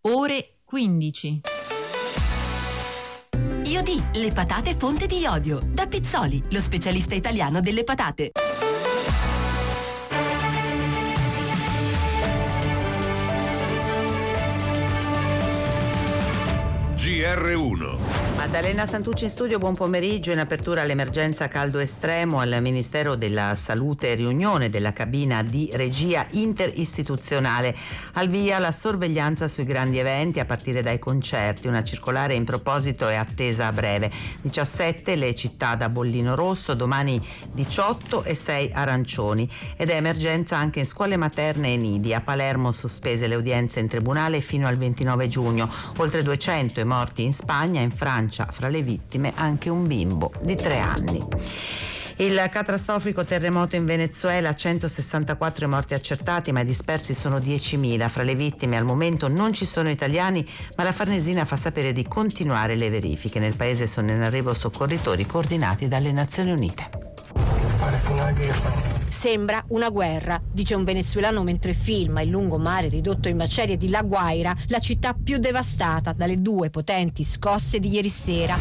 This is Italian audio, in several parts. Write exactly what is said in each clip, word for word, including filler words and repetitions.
ore quindici. Iodi, le patate fonte di iodio. Da Pizzoli, lo specialista italiano delle patate. G R uno. Maddalena Santucci in studio, buon pomeriggio. In apertura all'emergenza caldo estremo al Ministero della Salute, riunione della cabina di regia interistituzionale. Al via la sorveglianza sui grandi eventi a partire dai concerti. Una circolare in proposito è attesa a breve. diciassette le città da bollino rosso, domani diciotto e sei arancioni. Ed è emergenza anche in scuole materne e nidi. A Palermo sospese le udienze in tribunale fino al ventinove giugno. Oltre duecento i morti in Spagna, in Francia fra le vittime anche un bimbo di tre anni. Il catastrofico terremoto in Venezuela, centosessantaquattro morti accertati, ma i dispersi sono diecimila. Fra le vittime al momento non ci sono italiani, ma la Farnesina fa sapere di continuare le verifiche. Nel paese sono in arrivo soccorritori coordinati dalle Nazioni Unite. Sembra una guerra, dice un venezuelano mentre filma il lungomare ridotto in macerie di La Guaira, la città più devastata dalle due potenti scosse di ieri sera.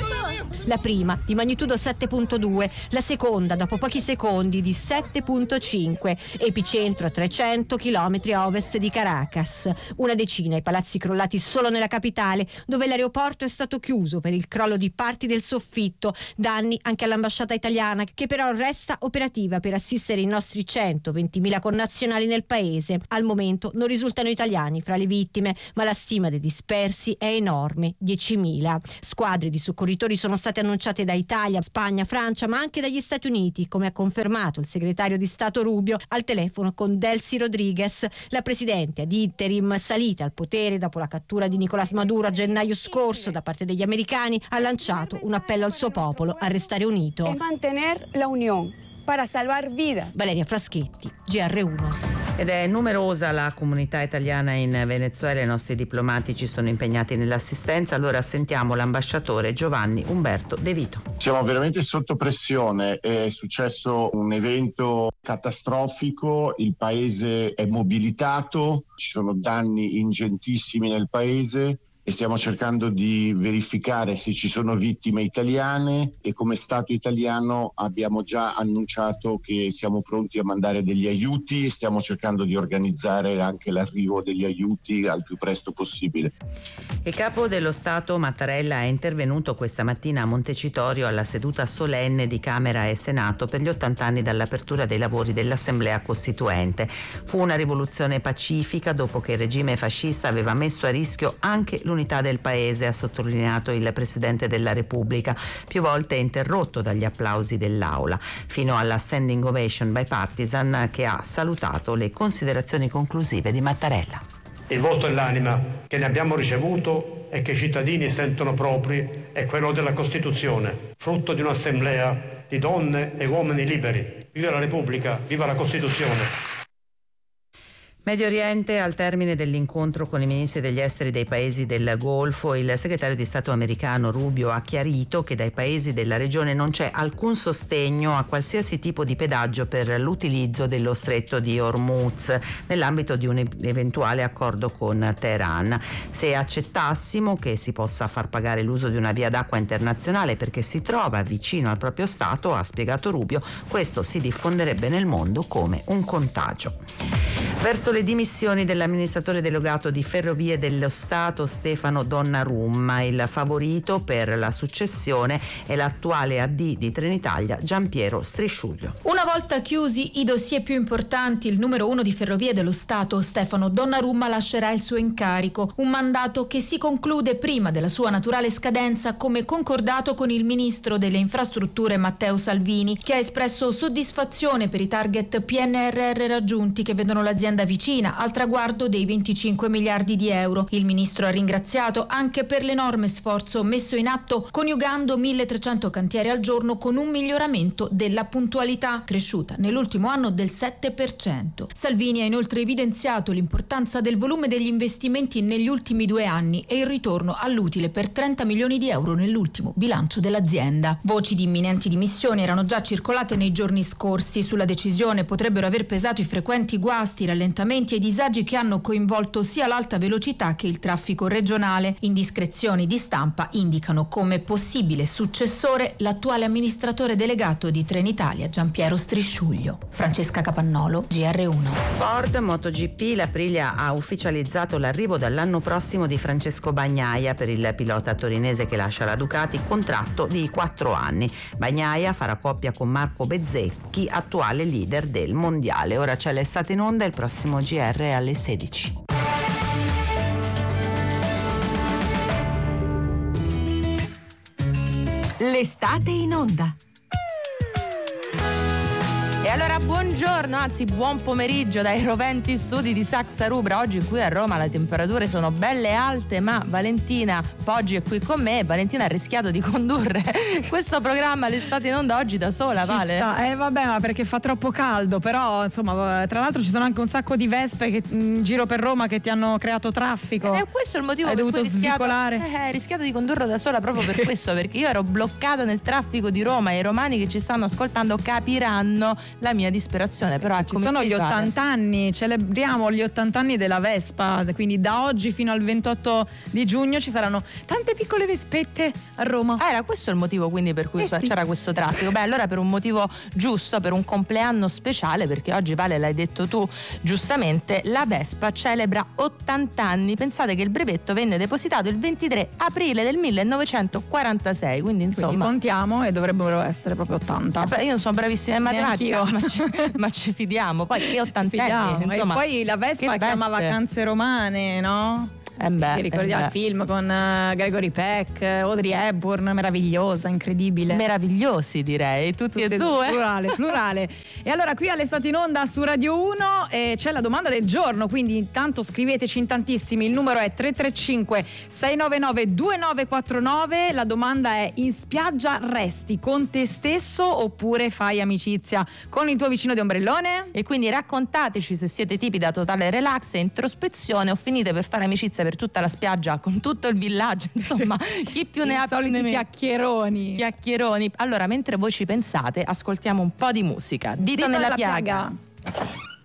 La prima di magnitudo sette virgola due, la seconda dopo pochi secondi di sette virgola cinque, epicentro a trecento chilometri a ovest di Caracas. Una decina i palazzi crollati solo nella capitale, dove l'aeroporto è stato chiuso per il crollo di parti del soffitto, danni anche all'ambasciata italiana, che però resta operativa per assistere i nostri centoventimila connazionali nel paese. Al momento non risultano italiani fra le vittime, ma la stima dei dispersi è enorme, diecimila. Squadre di soccorritori sono state annunciate da Italia, Spagna, Francia, ma anche dagli Stati Uniti, come ha confermato il segretario di Stato Rubio al telefono con Delcy Rodriguez, la presidente ad interim salita al potere dopo la cattura di Nicolás Maduro a gennaio scorso da parte degli americani, ha lanciato un appello al suo popolo a restare unito. E mantenere la unione per salvar vidas. Valeria Fraschetti, G R uno. Ed è numerosa la comunità italiana in Venezuela, i nostri diplomatici sono impegnati nell'assistenza. Allora sentiamo l'ambasciatore Giovanni Umberto De Vito. Siamo veramente sotto pressione, è successo un evento catastrofico, il paese è mobilitato, ci sono danni ingentissimi nel paese e stiamo cercando di verificare se ci sono vittime italiane e come Stato italiano abbiamo già annunciato che siamo pronti a mandare degli aiuti e stiamo cercando di organizzare anche l'arrivo degli aiuti al più presto possibile. Il capo dello Stato Mattarella è intervenuto questa mattina a Montecitorio alla seduta solenne di Camera e Senato per gli ottanta anni dall'apertura dei lavori dell'Assemblea Costituente. Fu una rivoluzione pacifica dopo che il regime fascista aveva messo a rischio anche l'unità del paese, ha sottolineato il Presidente della Repubblica, più volte interrotto dagli applausi dell'Aula, fino alla standing ovation bipartisan che ha salutato le considerazioni conclusive di Mattarella. Il voto e l'anima che ne abbiamo ricevuto e che i cittadini sentono propri è quello della Costituzione, frutto di un'assemblea di donne e uomini liberi. Viva la Repubblica, viva la Costituzione! Medio Oriente, al termine dell'incontro con i ministri degli esteri dei paesi del Golfo, il segretario di Stato americano Rubio ha chiarito che dai paesi della regione non c'è alcun sostegno a qualsiasi tipo di pedaggio per l'utilizzo dello stretto di Hormuz nell'ambito di un eventuale accordo con Teheran. Se accettassimo che si possa far pagare l'uso di una via d'acqua internazionale perché si trova vicino al proprio Stato, ha spiegato Rubio, questo si diffonderebbe nel mondo come un contagio. Verso le dimissioni dell'amministratore delegato di Ferrovie dello Stato Stefano Donnarumma, il favorito per la successione è l'attuale A D di Trenitalia Giampiero Strisciuglio. Una volta chiusi i dossier più importanti, il numero uno di Ferrovie dello Stato Stefano Donnarumma lascerà il suo incarico, un mandato che si conclude prima della sua naturale scadenza, come concordato con il ministro delle infrastrutture Matteo Salvini, che ha espresso soddisfazione per i target P N R R raggiunti che vedono l'azienda vicina al traguardo dei venticinque miliardi di euro. Il ministro ha ringraziato anche per l'enorme sforzo messo in atto coniugando milletrecento cantieri al giorno con un miglioramento della puntualità cresciuta nell'ultimo anno del sette per cento. Salvini ha inoltre evidenziato l'importanza del volume degli investimenti negli ultimi due anni e il ritorno all'utile per trenta milioni di euro nell'ultimo bilancio dell'azienda. Voci di imminenti dimissioni erano già circolate nei giorni scorsi. Sulla decisione potrebbero aver pesato i frequenti guasti rallentamenti e disagi che hanno coinvolto sia l'alta velocità che il traffico regionale. Indiscrezioni di stampa indicano come possibile successore l'attuale amministratore delegato di Trenitalia, Giampiero Strisciuglio. Francesca Capannolo, G R uno. Sport, MotoGP, l'Aprilia ha ufficializzato l'arrivo dall'anno prossimo di Francesco Bagnaia per il pilota torinese che lascia la Ducati, contratto di quattro anni. Bagnaia farà coppia con Marco Bezzecchi, attuale leader del mondiale. Ora c'è l'estate in onda, il prossimo G R alle sedici. L'estate in onda. E allora buongiorno, anzi buon pomeriggio dai roventi studi di Saxa Rubra. Oggi qui a Roma le temperature sono belle alte, ma Valentina Poggi è qui con me e Valentina ha rischiato di condurre questo programma l'estate in onda oggi da sola. Ci Vale? sta. Eh vabbè, ma perché fa troppo caldo, però insomma, tra l'altro ci sono anche un sacco di vespe che, in giro per Roma che ti hanno creato traffico. E eh, questo è il motivo Hai per dovuto cui ho rischiato, svicolare. eh, hai rischiato di condurlo da sola proprio per questo, perché io ero bloccata nel traffico di Roma e i romani che ci stanno ascoltando capiranno la mia disperazione. Però ci sono gli ottanta anni, celebriamo gli ottanta anni della Vespa, quindi da oggi fino al ventotto di giugno ci saranno tante piccole vespette a Roma. Ah, era questo il motivo quindi per cui eh sì. c'era questo traffico. Beh, allora per un motivo giusto, per un compleanno speciale, perché oggi, Vale, l'hai detto tu giustamente, la Vespa celebra ottanta anni. Pensate che il brevetto venne depositato il ventitré aprile del millenovecentoquarantasei, quindi insomma quindi contiamo e dovrebbero essere proprio ottanta. Beh, io non sono bravissima in matematica, ma ci, ma ci fidiamo. Poi che ottantenni, insomma, e poi la Vespa chiama Vacanze Romane, no? Eh beh, Ti ricordi eh il beh. film con uh, Gregory Peck, Audrey Hepburn, meravigliosa, incredibile. Meravigliosi, direi, tutti, tutti e due. Plurale, plurale. E allora qui all'estate in onda su Radio uno eh, c'è la domanda del giorno, quindi intanto scriveteci in tantissimi. Il numero è tre tre cinque sei nove nove due nove quattro nove. La domanda è: in spiaggia resti con te stesso oppure fai amicizia con il tuo vicino di ombrellone? E quindi raccontateci se siete tipi da totale relax e introspezione o finite per fare amicizia per tutta la spiaggia con tutto il villaggio, insomma chi più ne ha più ne metta. chiacchieroni chiacchieroni allora mentre voi ci pensate ascoltiamo un po' di musica. Dito, Dito nella, nella piaga, piaga.